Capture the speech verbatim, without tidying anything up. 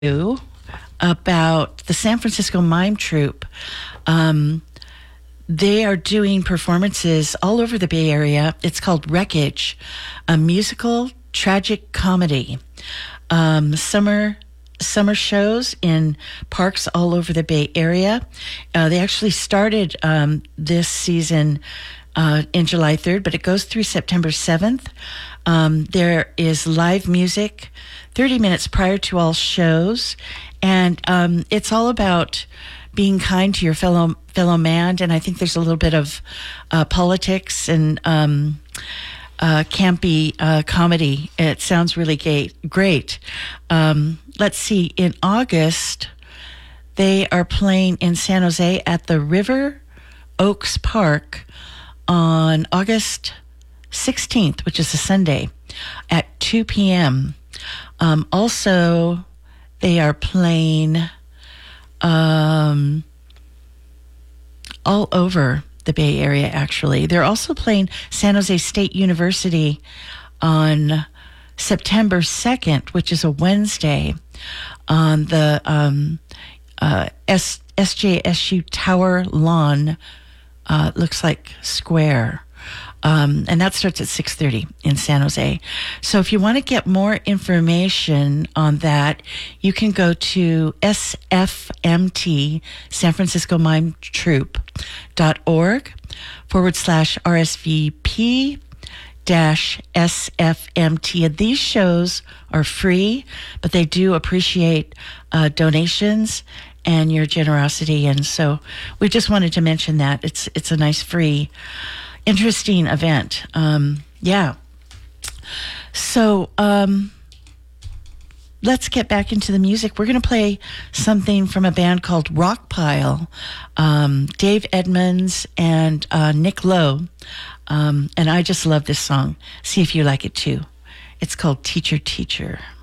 you about the San Francisco Mime Troupe. Um, they are doing performances all over the Bay Area. It's called Wreckage, a musical tragic comedy. Um, summer summer shows in parks all over the Bay Area. Uh, they actually started um, this season uh, in July third, but it goes through September seventh. Um, there is live music thirty minutes prior to all shows, and um, it's all about being kind to your fellow fellow man. And I think there's a little bit of uh, politics and um, uh, campy uh, comedy. It sounds really gay, great. Um, let's see. In August, they are playing in San Jose at the River Oaks Park on August sixteenth, which is a Sunday, at two p.m. Um, also, they are playing um, all over the Bay Area, actually. They're also playing San Jose State University on September second, which is a Wednesday, on the um, uh, S- SJSU Tower lawn. Uh, looks like square. Um, and that starts at six thirty in San Jose. So if you want to get more information on that, you can go to S F M T, San Francisco Mime Troupe dot org forward slash R S V P dash S F M T. And these shows are free, but they do appreciate uh, donations and your generosity. And so we just wanted to mention that. It's, it's a nice free interesting event. Um, yeah. So um, let's get back into the music. We're going to play something from a band called Rockpile. Um, Dave Edmunds and uh, Nick Lowe. Um, and I just love this song. See if you like it too. It's called Teacher, Teacher.